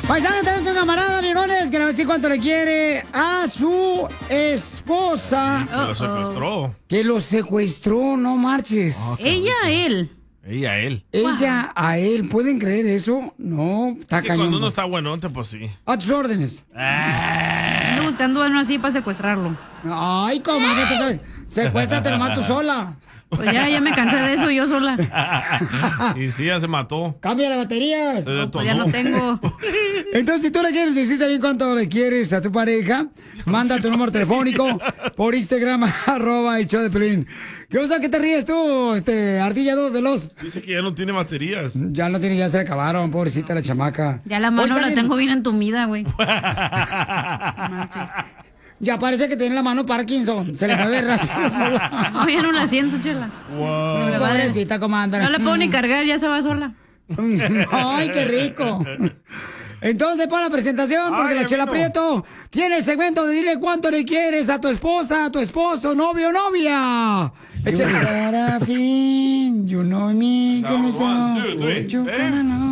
Paisano, tenemos un camarada, viejones, que le va a decir cuánto le quiere a su esposa. Que lo secuestró. Que lo secuestró, no marches. Ella a él. Ella a él. Ella a él. ¿Pueden creer eso? No, está Que cañón. cuando uno está buenote, pues sí. A tus órdenes. Ando buscando uno así para secuestrarlo. Ay, comadre, secuéstrate nomás tú sola. Pues ya me cansé de eso yo sola. Y sí, ya se mató. Cambia la batería. Pues ya no tengo. Entonces, si tú le quieres decir también cuánto le quieres a tu pareja, manda tu número telefónico por Instagram, @el show de Pelín. ¿Qué pasa? ¿Qué te ríes tú, Ardilla 2 Veloz? Dice que ya no tiene baterías. Ya no tiene, ya se le acabaron, pobrecita la chamaca. Ya la mano la tengo bien entumida, güey. Ya parece que tiene la mano Parkinson. Se le mueve rápido. No, ya no la siento, chela. Wow. Pobrecita, comadre. No la puedo ni cargar, ya se va sola. Ay, qué rico. Entonces, para la presentación, porque la Chela Prieto tiene el segmento de dile cuánto le quieres a tu esposa, a tu esposo, novio o novia. Échale para fin, you know me, que me